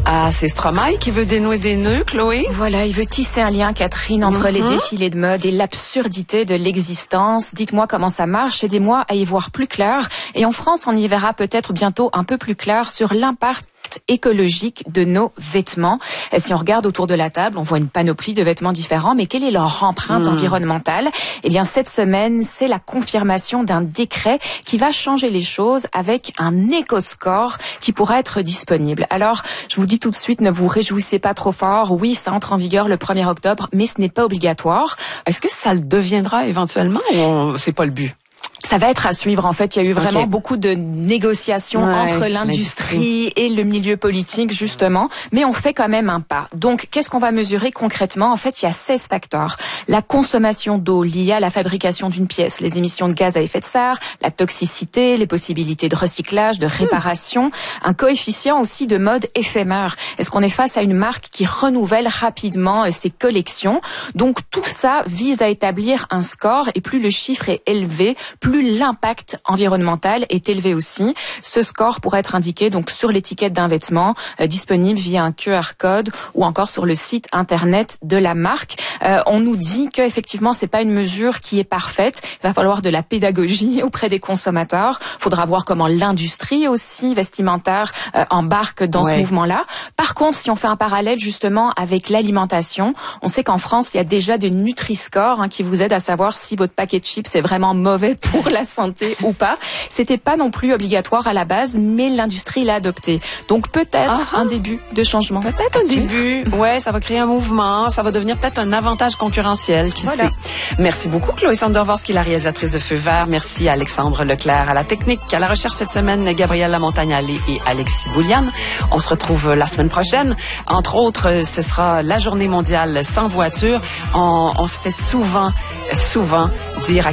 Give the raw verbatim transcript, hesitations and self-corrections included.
Ah, c'est Stromae qui veut dénouer des nœuds, Chloé? Voilà, il veut tisser un lien, Catherine, entre mm-hmm. les défilés de mode et l'absurdité de l'existence. Dites-moi comment ça marche, aidez-moi à y voir plus clair. Et en France, on y verra peut-être bientôt un peu plus clair sur l'impact écologique de nos vêtements. Et si on regarde autour de la table, on voit une panoplie de vêtements différents, mais quelle est leur empreinte mmh. environnementale? Eh bien, cette semaine, c'est la confirmation d'un décret qui va changer les choses avec un éco-score qui pourra être disponible. Alors, je vous dis tout de suite, ne vous réjouissez pas trop fort. Oui, ça entre en vigueur le premier octobre, mais ce n'est pas obligatoire. Est-ce que ça le deviendra éventuellement ou on... c'est pas le but? Ça va être à suivre. En fait, il y a eu vraiment okay. beaucoup de négociations ouais, entre l'industrie et le milieu politique, justement. Mais on fait quand même un pas. Donc, qu'est-ce qu'on va mesurer concrètement? En fait, il y a seize facteurs. La consommation d'eau liée à la fabrication d'une pièce, les émissions de gaz à effet de serre, la toxicité, les possibilités de recyclage, de réparation, mmh. un coefficient aussi de mode éphémère. Est-ce qu'on est face à une marque qui renouvelle rapidement ses collections? Donc, tout ça vise à établir un score. Et plus le chiffre est élevé, plus l'impact environnemental est élevé aussi. Ce score pourrait être indiqué donc sur l'étiquette d'un vêtement euh, disponible via un Q R code ou encore sur le site internet de la marque. Euh, on nous dit que effectivement c'est pas une mesure qui est parfaite. Il va falloir de la pédagogie auprès des consommateurs. Il faudra voir comment l'industrie aussi vestimentaire euh, embarque dans ouais. ce mouvement-là. Par contre, si on fait un parallèle justement avec l'alimentation, on sait qu'en France il y a déjà des Nutri-Score hein, qui vous aident à savoir si votre paquet de chips est vraiment mauvais pour la santé ou pas. C'était pas non plus obligatoire à la base, mais l'industrie l'a adopté. Donc peut-être uh-huh. un début de changement. Peut-être un début. Ouais, ça va créer un mouvement. Ça va devenir peut-être un avantage concurrentiel. Qui voilà. sait. Merci beaucoup, Chloé Sandervorski, la réalisatrice de Feu Vert. Merci à Alexandre Leclerc à la technique. À la recherche cette semaine, Gabrielle Lamontagne-Allé et Alexis Bouliane. On se retrouve la semaine prochaine. Entre autres, ce sera la journée mondiale sans voiture. On, on se fait souvent, souvent dire à